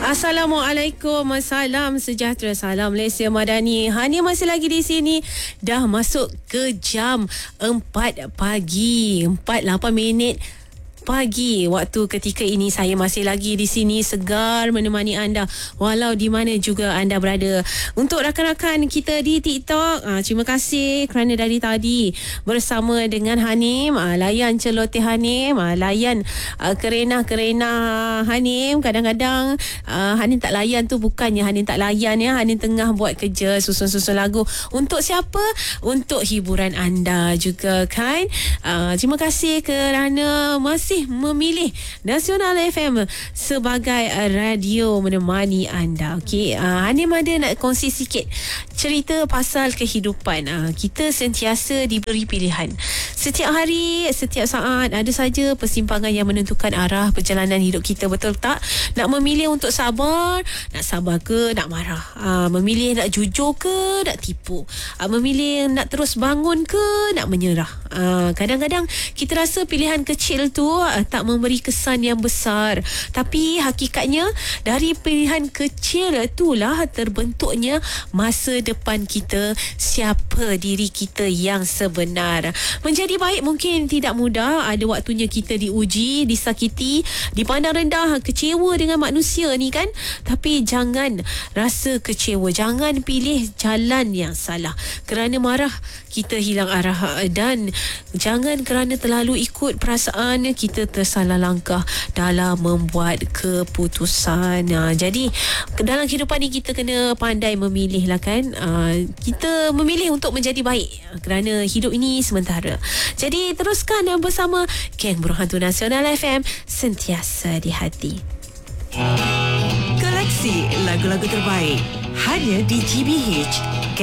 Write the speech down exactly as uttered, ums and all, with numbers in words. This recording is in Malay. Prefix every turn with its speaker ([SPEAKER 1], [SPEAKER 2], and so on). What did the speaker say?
[SPEAKER 1] Assalamualaikum, salam sejahtera, salam Malaysia Madani. Hania masih lagi di sini. Dah masuk ke jam empat pagi, empat lapan minit pagi waktu ketika ini. Saya masih lagi di sini segar menemani anda walau di mana juga anda berada. Untuk rakan-rakan kita di TikTok, aa, terima kasih kerana dari tadi bersama dengan Hanim, aa, layan celoteh Hanim, aa, layan aa, kerenah-kerenah Hanim. Kadang-kadang aa, Hanim tak layan tu bukannya Hanim tak layan ya, Hanim tengah buat kerja susun-susun lagu. Untuk siapa? Untuk hiburan anda juga kan. Aa, terima kasih kerana masih memilih Nasional F M sebagai uh, radio menemani anda. Okey, uh, Hanim ada nak kongsi sikit cerita pasal kehidupan. Uh, kita sentiasa diberi pilihan. Setiap hari, setiap saat ada saja persimpangan yang menentukan arah perjalanan hidup kita, betul tak? Nak memilih untuk sabar, nak sabar ke nak marah? Uh, memilih nak jujur ke nak tipu? Uh, memilih nak terus bangun ke nak menyerah? Uh, kadang-kadang kita rasa pilihan kecil tu uh, tak memberi kesan yang besar, tapi hakikatnya dari pilihan kecil itulah terbentuknya masa depan kita, siapa diri kita yang sebenar. Menjadi baik mungkin tidak mudah. Ada waktunya kita diuji, disakiti, dipandang rendah, kecewa dengan manusia ni kan. Tapi jangan rasa kecewa, jangan pilih jalan yang salah. Kerana marah kita hilang arah, dan jangan kerana terlalu ikut perasaan kita tersalah langkah dalam membuat keputusan. Ha, jadi dalam kehidupan ni kita kena pandai memilih lah kan. Ha, kita memilih untuk menjadi baik kerana hidup ini sementara. Jadi teruskan bersama Geng Burung Hantu Nasional F M, sentiasa di hati.
[SPEAKER 2] Koleksi lagu-lagu terbaik hanya di G B H.